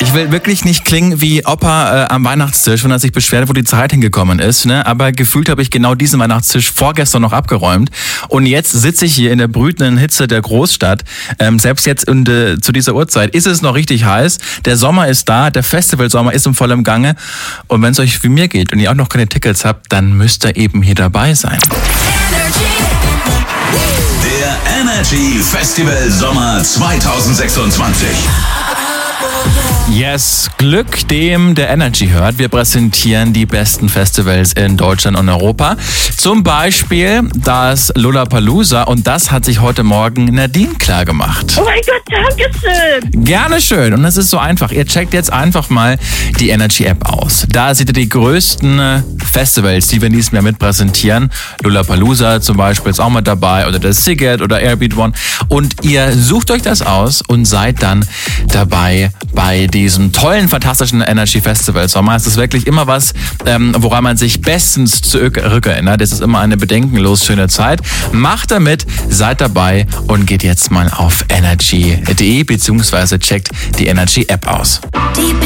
Ich will wirklich nicht klingen wie Opa am Weihnachtstisch, wenn er sich beschwert, wo die Zeit hingekommen ist. Ne? Aber gefühlt habe ich genau diesen Weihnachtstisch vorgestern noch abgeräumt. Und jetzt sitze ich hier in der brütenden Hitze der Großstadt. Selbst jetzt zu dieser Uhrzeit ist es noch richtig heiß. Der Sommer ist da, der Festivalsommer ist im vollen Gange. Und wenn es euch wie mir geht und ihr auch noch keine Tickets habt, dann müsst ihr eben hier dabei sein. Der Energy Festival Sommer 2026. Yes, Glück dem, der Energy hört. Wir präsentieren die besten Festivals in Deutschland und Europa. Zum Beispiel das Lollapalooza, und das hat sich heute Morgen Nadine klar gemacht. Oh mein Gott, danke schön. Gerne schön. Und es ist so einfach. Ihr checkt jetzt einfach mal die Energy App aus. Da seht ihr die größten Festivals, die wir in diesem Jahr mit präsentieren. Lollapalooza zum Beispiel ist auch mit dabei, oder der Siget oder Airbeat One. Und ihr sucht euch das aus und seid dann dabei bei diesem tollen, fantastischen Energy Festival Sommer. Es ist wirklich immer was, woran man sich bestens zurückerinnert. Es ist immer eine bedenkenlos schöne Zeit. Macht damit, seid dabei und geht jetzt mal auf energy.de bzw. checkt die Energy App aus.